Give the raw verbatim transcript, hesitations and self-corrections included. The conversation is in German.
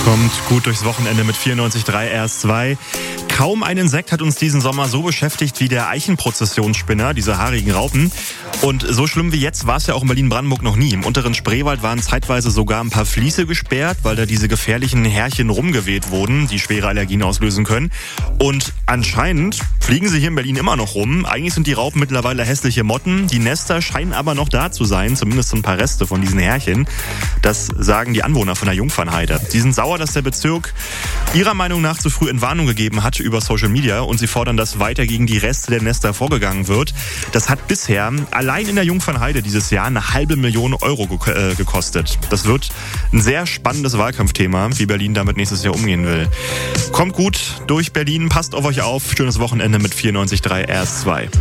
Kommt gut durchs Wochenende mit vierundneunzig Komma drei R S zwei. Kaum ein Insekt hat uns diesen Sommer so beschäftigt wie der Eichenprozessionsspinner, diese haarigen Raupen. Und so schlimm wie jetzt war es ja auch in Berlin-Brandenburg noch nie. Im unteren Spreewald waren zeitweise sogar ein paar Fließe gesperrt, weil da diese gefährlichen Härchen rumgeweht wurden, die schwere Allergien auslösen können. Und anscheinend fliegen sie hier in Berlin immer noch rum. Eigentlich sind die Raupen mittlerweile hässliche Motten. Die Nester scheinen aber noch da zu sein, zumindest ein paar Reste von diesen Härchen. Das sagen die Anwohner von der Jungfernheide. Sie sind sauer, dass der Bezirk ihrer Meinung nach zu früh Entwarnung gegeben hat über Social Media und sie fordern, dass weiter gegen die Reste der Nester vorgegangen wird. Das hat bisher allein in der Jungfernheide dieses Jahr eine halbe Million Euro ge- äh, gekostet. Das wird ein sehr spannendes Wahlkampfthema, wie Berlin damit nächstes Jahr umgehen will. Kommt gut durch Berlin, passt auf euch auf. Schönes Wochenende mit vierundneunzig Komma drei R S zwei.